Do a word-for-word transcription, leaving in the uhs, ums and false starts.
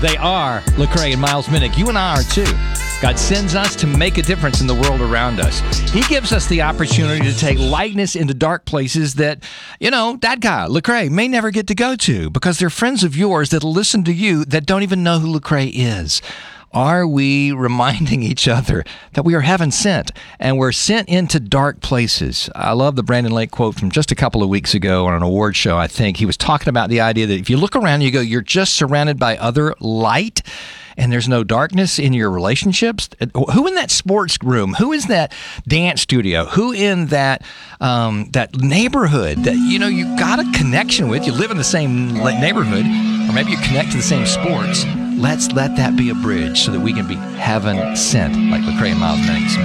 They are Lecrae and Miles Minnick. You and I are too. God sends us to make a difference in the world around us. He gives us the opportunity to take lightness into dark places that, you know, that guy, Lecrae, may never get to go to because they're friends of yours that'll listen to you that don't even know who Lecrae is. Are we reminding each other that we are heaven sent and we're sent into dark places? I love the Brandon Lake quote from just a couple of weeks ago on an award show, I think. He was talking about the idea that if you look around, you go, you're just surrounded by other light and there's no darkness in your relationships. Who in that sports room? Who is that dance studio? Who in that um, that neighborhood that, you know, you got a connection with? You live in the same neighborhood, or maybe you connect to the same sports. Let's let that be a bridge so that we can be heaven sent, like Lecrae and Miles Minnick.